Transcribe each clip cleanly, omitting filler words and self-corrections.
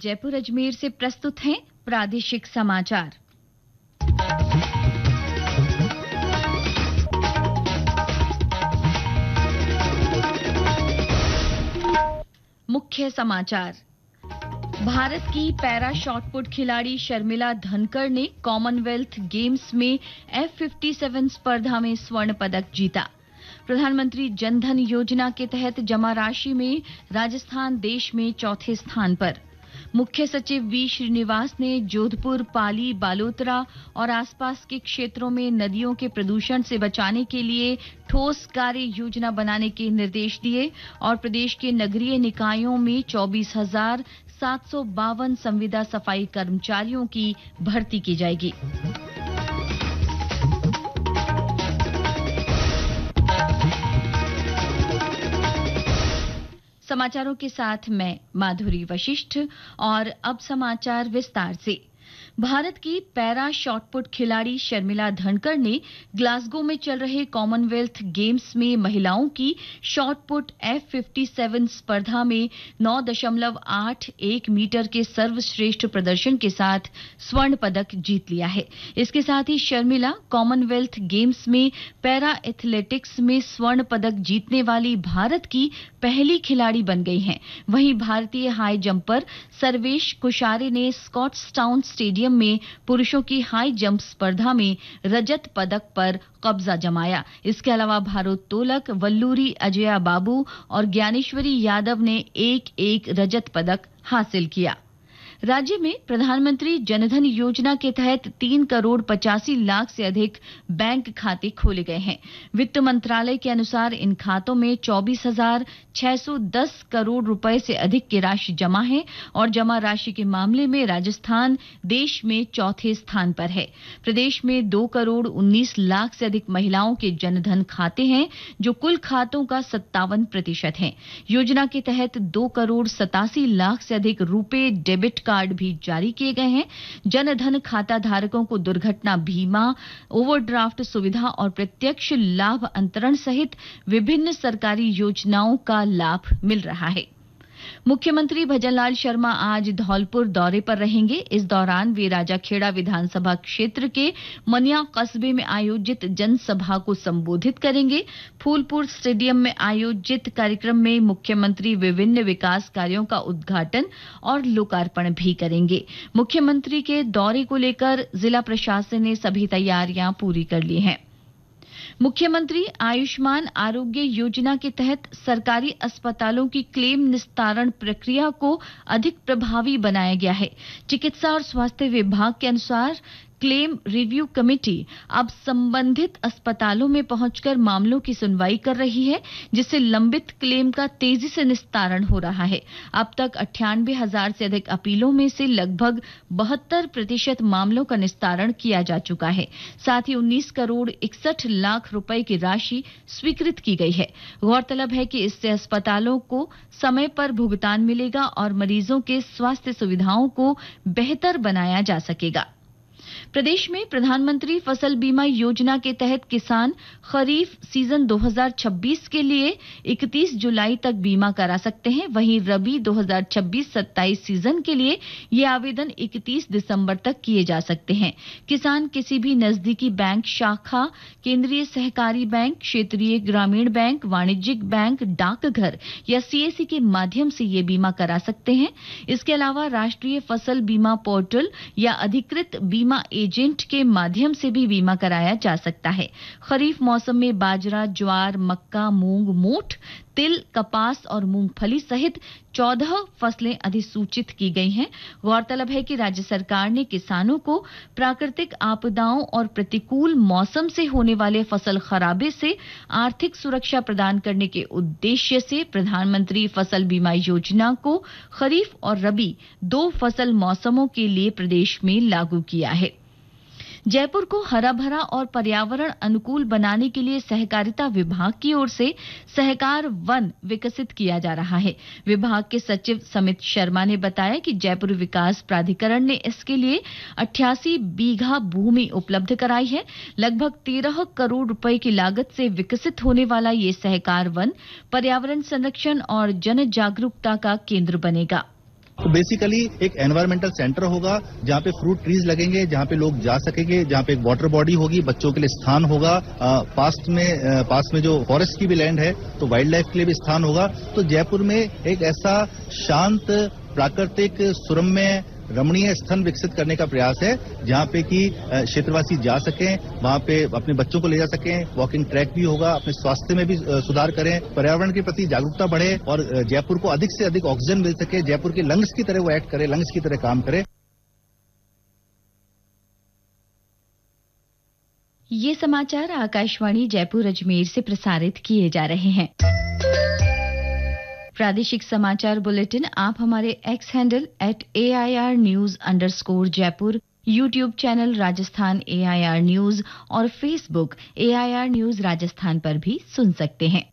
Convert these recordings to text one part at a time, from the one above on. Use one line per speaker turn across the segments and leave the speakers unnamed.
जयपुर अजमेर से प्रस्तुत हैं प्रादेशिक समाचार। मुख्य समाचार। भारत की पैरा शॉटपुट खिलाड़ी शर्मिला धनकर ने कॉमनवेल्थ गेम्स में F57 स्पर्धा में स्वर्ण पदक जीता। प्रधानमंत्री जनधन योजना के तहत जमा राशि में राजस्थान देश में चौथे स्थान पर। मुख्य सचिव वी श्रीनिवास ने जोधपुर, पाली, बालोतरा और आसपास के क्षेत्रों में नदियों के प्रदूषण से बचाने के लिए ठोस कार्य योजना बनाने के निर्देश दिए और प्रदेश के नगरीय निकायों में 24,752 संविदा सफाई कर्मचारियों की भर्ती की जाएगी। समाचारों के साथ मैं माधुरी वशिष्ठ और अब समाचार विस्तार से। भारत की पैरा शॉटपुट खिलाड़ी शर्मिला धनकर ने ग्लासगो में चल रहे कॉमनवेल्थ गेम्स में महिलाओं की शॉटपुट F57 स्पर्धा में 9.81 मीटर के सर्वश्रेष्ठ प्रदर्शन के साथ स्वर्ण पदक जीत लिया है। इसके साथ ही शर्मिला कॉमनवेल्थ गेम्स में पैरा एथलेटिक्स में स्वर्ण पदक जीतने वाली भारत की पहली खिलाड़ी बन गई हैं। वहीं भारतीय हाई जंपर सर्वेश कुशारे ने स्कॉट्सटाउन स्टेडियम में पुरुषों की हाई जंप स्पर्धा में रजत पदक पर कब्जा जमाया। इसके अलावा भारोत्तोलक वल्लूरी अजया बाबू और ज्ञानेश्वरी यादव ने एक रजत पदक हासिल किया। राज्य में प्रधानमंत्री जनधन योजना के तहत 3,85,00,000 से अधिक बैंक खाते खोले गए हैं। वित्त मंत्रालय के अनुसार इन खातों में 24,610 करोड़ रुपए से अधिक की राशि जमा है और जमा राशि के मामले में राजस्थान देश में चौथे स्थान पर है। प्रदेश में 2,19,00,000 से अधिक महिलाओं के जनधन खाते हैं, जो कुल खातों का 57% है। योजना के तहत 2,87,00,000 से अधिक रुपए डेबिट कार्ड भी जारी किए गए हैं। जनधन खाता धारकों को दुर्घटना बीमा, ओवरड्राफ्ट सुविधा और प्रत्यक्ष लाभ अंतरण सहित विभिन्न सरकारी योजनाओं का लाभ मिल रहा है। मुख्यमंत्री भजनलाल शर्मा आज धौलपुर दौरे पर रहेंगे। इस दौरान वे राजाखेड़ा विधानसभा क्षेत्र के मनिया कस्बे में आयोजित जनसभा को संबोधित करेंगे। फूलपुर स्टेडियम में आयोजित कार्यक्रम में मुख्यमंत्री विभिन्न विकास कार्यों का उद्घाटन और लोकार्पण भी करेंगे। मुख्यमंत्री के दौरे को लेकर जिला प्रशासन ने सभी तैयारियां पूरी कर ली हैं। मुख्यमंत्री आयुष्मान आरोग्य योजना के तहत सरकारी अस्पतालों की क्लेम निस्तारण प्रक्रिया को अधिक प्रभावी बनाया गया है। चिकित्सा और स्वास्थ्य विभाग के अनुसार क्लेम रिव्यू कमेटी अब संबंधित अस्पतालों में पहुंचकर मामलों की सुनवाई कर रही है, जिससे लंबित क्लेम का तेजी से निस्तारण हो रहा है। अब तक 98,000 से अधिक अपीलों में से लगभग 72% मामलों का निस्तारण किया जा चुका है। साथ ही 19,61,00,000 रुपए की राशि स्वीकृत की गई है। गौरतलब है कि इससे अस्पतालों को समय पर भुगतान मिलेगा और मरीजों के स्वास्थ्य सुविधाओं को बेहतर बनाया जा सकेगा। प्रदेश में प्रधानमंत्री फसल बीमा योजना के तहत किसान खरीफ सीजन 2026 के लिए 31 जुलाई तक बीमा करा सकते हैं। वहीं रबी 2026-27 सीजन के लिए ये आवेदन 31 दिसंबर तक किए जा सकते हैं। किसान किसी भी नजदीकी बैंक शाखा, केंद्रीय सहकारी बैंक, क्षेत्रीय ग्रामीण बैंक, वाणिज्यिक बैंक, डाकघर या सीएससी के माध्यम से ये बीमा करा सकते हैं। इसके अलावा राष्ट्रीय फसल बीमा पोर्टल या अधिकृत बीमा एजेंट के माध्यम से भी बीमा कराया जा सकता है। खरीफ मौसम में बाजरा, ज्वार, मक्का, मूंग, मोठ, तिल, कपास और मूंगफली सहित 14 फसलें अधिसूचित की गई हैं। गौरतलब है कि राज्य सरकार ने किसानों को प्राकृतिक आपदाओं और प्रतिकूल मौसम से होने वाले फसल खराबे से आर्थिक सुरक्षा प्रदान करने के उद्देश्य से प्रधानमंत्री फसल बीमा योजना को खरीफ और रबी 2 फसल मौसमों के लिए प्रदेश में लागू किया है। जयपुर को हरा भरा और पर्यावरण अनुकूल बनाने के लिए सहकारिता विभाग की ओर से सहकार वन विकसित किया जा रहा है। विभाग के सचिव समित शर्मा ने बताया कि जयपुर विकास प्राधिकरण ने इसके लिए 88 बीघा भूमि उपलब्ध कराई है। लगभग 13 करोड़ रुपए की लागत से विकसित होने वाला ये सहकार वन पर्यावरण संरक्षण और जन जागरूकता का केंद्र बनेगा।
तो बेसिकली एक एनवायरमेंटल सेंटर होगा जहां पे फ्रूट ट्रीज लगेंगे, जहां पे लोग जा सकेंगे, जहां पे एक वाटर बॉडी होगी, बच्चों के लिए स्थान होगा, पास में जो फॉरेस्ट की भी लैंड है तो वाइल्ड लाइफ के लिए भी स्थान होगा। तो जयपुर में एक ऐसा शांत, प्राकृतिक, सुरम्य, रमणीय स्थल विकसित करने का प्रयास है जहां पे कि क्षेत्रवासी जा सकें, वहां पे अपने बच्चों को ले जा सकें, वॉकिंग ट्रैक भी होगा, अपने स्वास्थ्य में भी सुधार करें, पर्यावरण के प्रति जागरूकता बढ़े और जयपुर को अधिक से अधिक ऑक्सीजन मिल सके, जयपुर के लंग्स की तरह वो एक्ट करे, लंग्स की तरह काम करे।
ये समाचार आकाशवाणी जयपुर अजमेर से प्रसारित किए जा रहे हैं। प्रादेशिक समाचार बुलेटिन आप हमारे x handle @AIR_News_Jaipur, YouTube channel Rajasthan AIR news और फेसबुक AIR न्यूज राजस्थान पर भी सुन सकते हैं।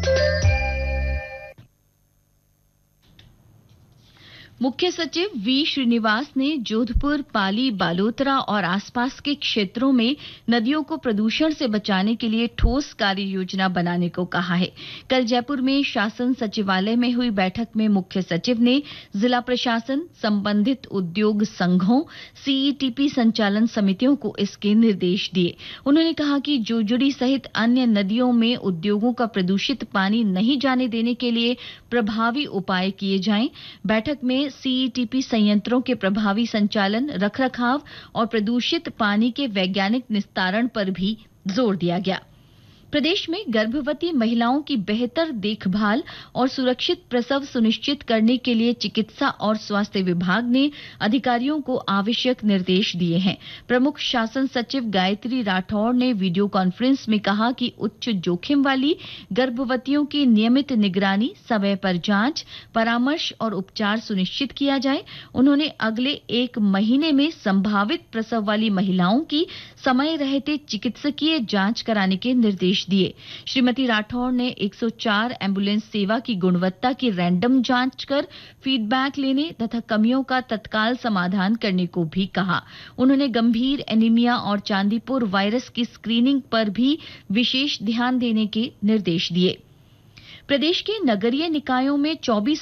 मुख्य सचिव वी श्रीनिवास ने जोधपुर, पाली, बालोतरा और आसपास के क्षेत्रों में नदियों को प्रदूषण से बचाने के लिए ठोस कार्य योजना बनाने को कहा है। कल जयपुर में शासन सचिवालय में हुई बैठक में मुख्य सचिव ने जिला प्रशासन, संबंधित उद्योग संघों, CETP संचालन समितियों को इसके निर्देश दिए। उन्होंने कहा कि जोजुड़ी सहित अन्य नदियों में उद्योगों का प्रदूषित पानी नहीं जाने देने के लिए प्रभावी उपाय किए जाएं। बैठक में CETP संयंत्रों के प्रभावी संचालन, रखरखाव और प्रदूषित पानी के वैज्ञानिक निस्तारण पर भी जोर दिया गया। प्रदेश में गर्भवती महिलाओं की बेहतर देखभाल और सुरक्षित प्रसव सुनिश्चित करने के लिए चिकित्सा और स्वास्थ्य विभाग ने अधिकारियों को आवश्यक निर्देश दिए हैं। प्रमुख शासन सचिव गायत्री राठौड़ ने वीडियो कॉन्फ्रेंस में कहा कि उच्च जोखिम वाली गर्भवतियों की नियमित निगरानी, समय पर जांच, परामर्श और उपचार सुनिश्चित किया जाए। उन्होंने अगले 1 महीने में संभावित प्रसव वाली महिलाओं की समय रहते चिकित्सकीय जांच कराने के निर्देश दिए। श्रीमती राठौड़ ने 104 एम्बुलेंस सेवा की गुणवत्ता की रैंडम जांच कर फीडबैक लेने तथा कमियों का तत्काल समाधान करने को भी कहा। उन्होंने गंभीर एनीमिया और चांदीपुर वायरस की स्क्रीनिंग पर भी विशेष ध्यान देने के निर्देश दिए। प्रदेश के नगरीय निकायों में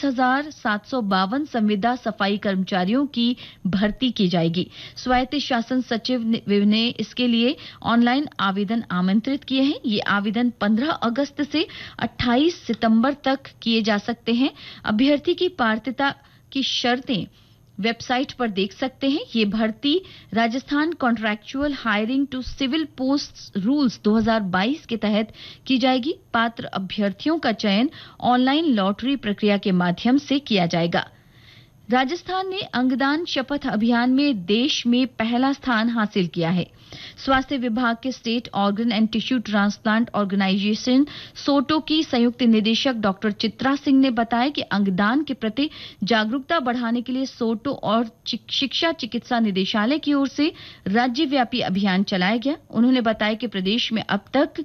24,752 संविदा सफाई कर्मचारियों की भर्ती की जाएगी। स्वायत्त शासन सचिव ने इसके लिए ऑनलाइन आवेदन आमंत्रित किए हैं। ये आवेदन 15 अगस्त से 28 सितंबर तक किए जा सकते हैं। अभ्यर्थी की पात्रता की शर्तें वेबसाइट पर देख सकते हैं। ये भर्ती Rajasthan contractual hiring to civil posts rules 2022 के तहत की जाएगी। पात्र अभ्यर्थियों का चयन ऑनलाइन लॉटरी प्रक्रिया के माध्यम से किया जाएगा। राजस्थान ने अंगदान शपथ अभियान में देश में पहला स्थान हासिल किया है। स्वास्थ्य विभाग के state organ and tissue transplant organisation सोटो की संयुक्त निदेशक डॉक्टर चित्रा सिंह ने बताया कि अंगदान के प्रति जागरूकता बढ़ाने के लिए सोटो और शिक्षा चिकित्सा निदेशालय की ओर से राज्यव्यापी अभियान चलाया गया। उन्होंने बताया कि प्रदेश में अब तक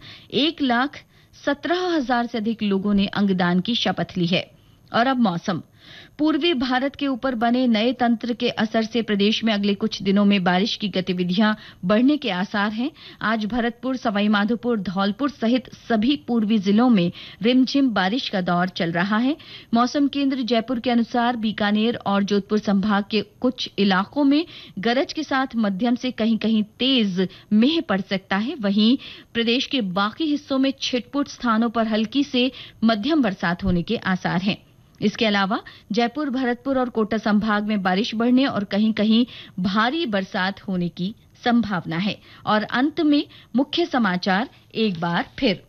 1,17,000 से अधिक लोगों ने अंगदान की शपथ ली है। और अब मौसम। पूर्वी भारत के ऊपर बने नए तंत्र के असर से प्रदेश में अगले कुछ दिनों में बारिश की गतिविधियां बढ़ने के आसार हैं। आज भरतपुर, सवाईमाधोपुर, धौलपुर सहित सभी पूर्वी जिलों में रिमझिम बारिश का दौर चल रहा है। मौसम केंद्र जयपुर के अनुसार बीकानेर और जोधपुर संभाग के कुछ इलाकों में गरज के साथ मध्यम से कहीं-कहीं तेज मेह पड़ सकता है। वहीं प्रदेश के बाकी हिस्सों में छिटपुट स्थानों पर हल्की से मध्यम बरसात होने के आसार हैं। इसके अलावा जयपुर, भरतपुर और कोटा संभाग में बारिश बढ़ने और कहीं-कहीं भारी बरसात होने की संभावना है। और अंत में मुख्य समाचार एक बार फिर।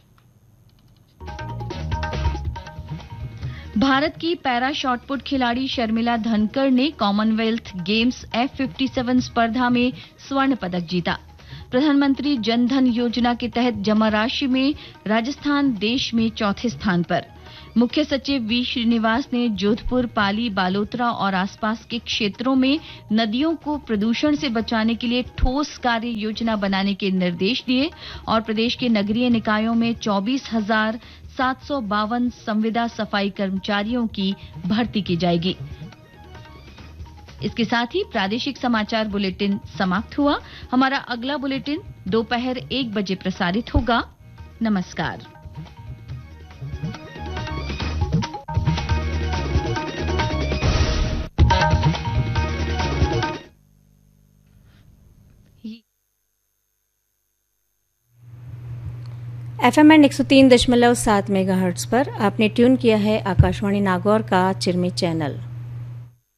भारत की पैरा शॉटपुट खिलाड़ी शर्मिला धनकर ने कॉमनवेल्थ गेम्स F57 स्पर्धा में स्वर्ण पदक जीता। प्रधानमंत्री जन धन योजना के तहत जमा राशि में राजस्थान देश में चौथे स्थान पर। मुख्य सचिव वी श्रीनिवास ने जोधपुर, पाली, बालोतरा और आसपास के क्षेत्रों में नदियों को प्रदूषण से बचाने के लिए ठोस कार्य योजना बनाने के निर्देश दिए। और प्रदेश के नगरीय निकायों में 24,752 संविदा सफाई कर्मचारियों की भर्ती की जाएगी। इसके साथ ही प्रादेशिक समाचार बुलेटिन समाप्त हुआ। हमारा अगला बुलेटिन दोपहर 1 बजे प्रसारित होगा। नमस्कार।
FM 103.7 मेगाहर्ट्ज पर आपने ट्यून किया है आकाशवाणी नागौर का चिरमी चैनल।